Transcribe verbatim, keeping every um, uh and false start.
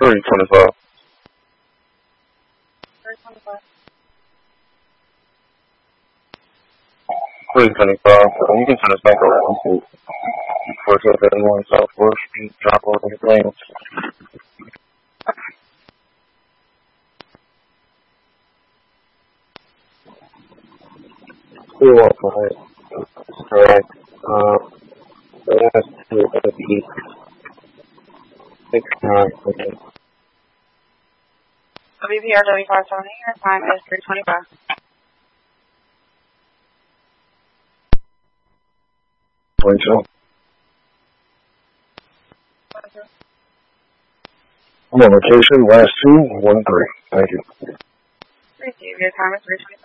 three twenty-five. three twenty-five. three twenty-five. You can turn us back over. four two seven one South fourth Street, drop over the planes. You're welcome. Alright. Um, that's two of the six nine. Okay. W P R W five seventy, your time is three twenty-five. twenty-two. I'm on location, last two, one three. Thank you. Receive, your time is three twenty-five.